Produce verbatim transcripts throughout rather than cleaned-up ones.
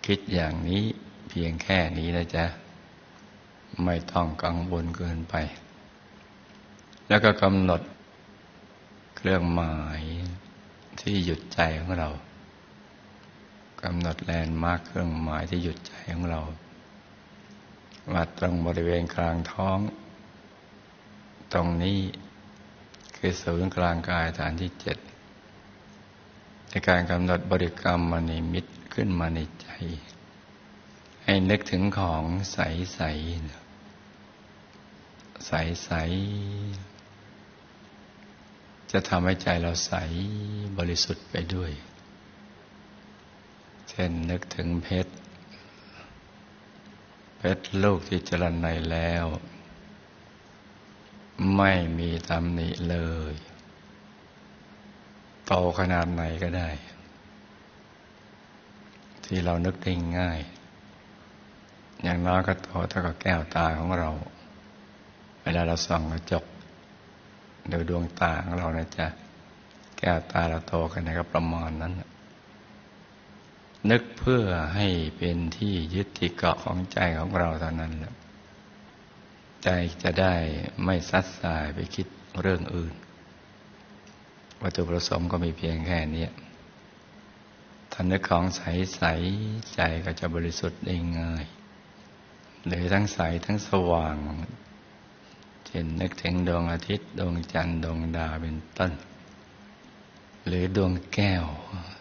คิดอย่างนี้เพียงแค่นี้นะจ๊ะไม่ต้องกังวลเกินไปแล้วก็กำหนดเครื่องหมายที่หยุดใจของเรากำหนดแลนด์มาร์คเครื่องหมายที่หยุดใจของเราว่าตรงบริเวณกลางท้องตรงนี้คือศูนย์กลางกายฐานที่เจ็ดในการกำหนดบริกรรมมนิมิตขึ้นมาในใจให้นึกถึงของใสใสใสใสจะทำให้ใจเราใสบริสุทธิ์ไปด้วยเช่นนึกถึงเพชรเพชรลูกที่เจริญในแล้วไม่มีตำหนิเลยโตขนาดไหนก็ได้ที่เรานึกได้ง่ายอย่างน้อยก็โตเท่ากับแก้วตาของเราเวลาเราส่องกระจกดูดวงตาของเรานะจ๊ะแก้วตาเราโตขนาดไหนก็ประมาณนั้นนึกเพื่อให้เป็นที่ยึดที่เกาะของใจของเราเท่านั้นแหละใจจะได้ไม่ซัดสายไปคิดเรื่องอื่นวัตถุประสงค์ก็มีเพียงแค่นี้ถ้านึกของใสๆใจก็จะบริสุทธิ์ได้ง่ายหรือทั้งใสทั้งสว่างเช่นนึกถึงดวงอาทิตย์ดวงจันทร์ดวงดาวเป็นต้นหรือดวงแก้ว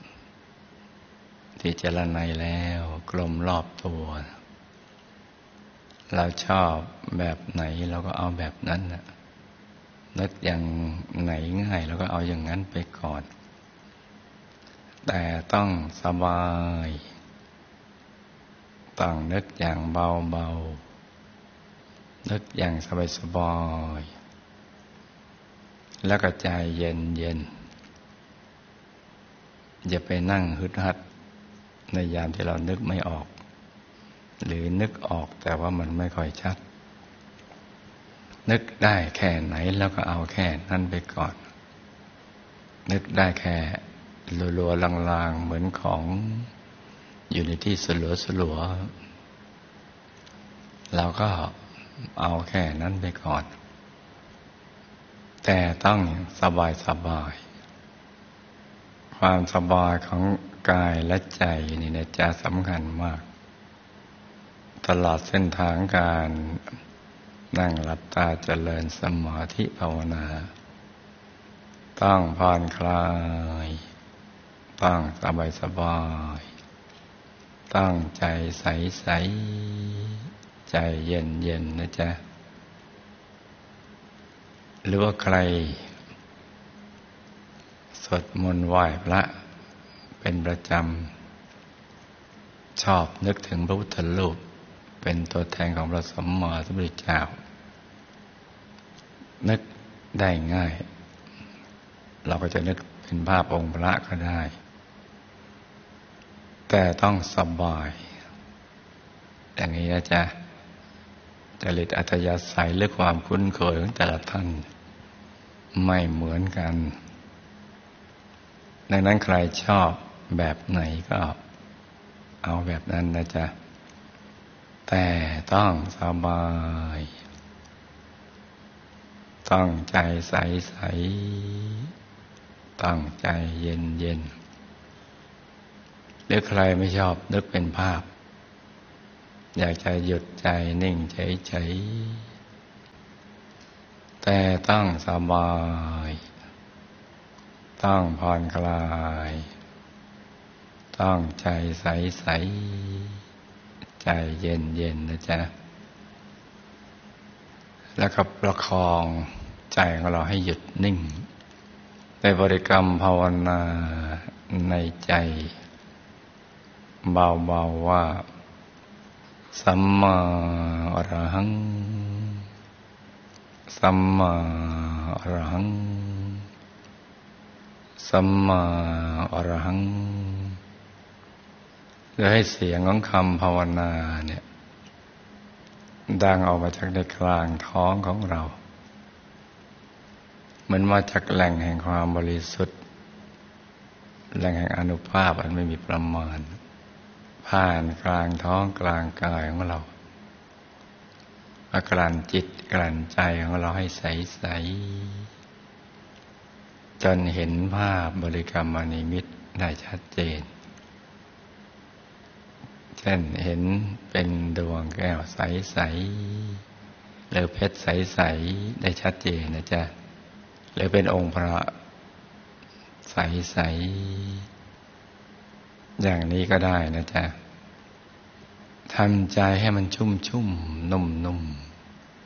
ที่เจริญในแล้วกลมรอบตัวเราชอบแบบไหนเราก็เอาแบบนั้นน่ะนึกอย่างไหนง่ายเราก็เอาอย่างนั้นไปก่อนแต่ต้องสบายต้องนึกอย่างเบาๆนึกอย่างสบายๆแล้วก็ใจเย็นๆอย่าไปนั่งฮึดฮัดในยามที่เรานึกไม่ออกหรือนึกออกแต่ว่ามันไม่ค่อยชัดนึกได้แค่ไหนแล้วก็เอาแค่นั้นไปก่อนนึกได้แค่ลัวๆลางๆเหมือนของอยู่ในที่สลัวๆเราก็เอาแค่นั้นไปก่อนแต่ต้องสบายสบายความสบายของกายและใจนี่นะจะสำคัญมากตลอดเส้นทางการนั่งหลับตาเจริญสมาธิภาวนาต้องผ่อนคลายต้องสบายสบายต้องใจใสใสใจเย็นเย็นนะจ๊ะหรือว่าใครสวดมนต์ไหว้พระเป็นประจำชอบนึกถึงพระพุทธรูปเป็นตัวแทนของพระสัมมาสัมพุทธเจ้านึกได้ง่ายเราก็จะนึกเป็นภาพองค์พระก็ได้แต่ต้องสบายอย่างนี้นะจ๊ะจริตอัธยาศัยหรือความคุ้นเคยของแต่ละท่านไม่เหมือนกันดังนั้นใครชอบแบบไหนก็เอาแบบนั้นนะจ๊ะแต่ต้องสบายต้องใจใสใสต้องใจเย็นเย็นหรือใครไม่ชอบนึกเป็นภาพอยากจะหยุดใจนิ่งเฉยๆแต่ต้องสบายต้องผ่อนคลายต้องใจใสๆใจเย็นๆนะจ๊ะแล้วก็ประคองใจของเราให้หยุดนิ่งในบริกรรมภาวนาในใจเบาๆว่าสัมมาอรหังสัมมาอรหังสัมมาอรหังเพื่อให้เสียงของคำภาวนาเนี่ยดังออกมาจากในกลางท้องของเราเหมือนมาจากแหล่งแห่งความบริสุทธิ์แหล่งแห่งอานุภาพอันไม่มีประมาณภผ่านกลางท้องกลางกายของเรามากลั่นจิตกลั่นใจของเราให้ใสๆจนเห็นภาพบริกรรมนิมิตได้ชัดเจนเช่นเห็นเป็นดวงแก้วใสๆหรือเพชรใสๆได้ชัดเจนนะจ๊ะหรือเป็นองค์พระใสๆอย่างนี้ก็ได้นะจ๊ะทำใจให้มันชุ่มชุ่มนุ่มนุ่ม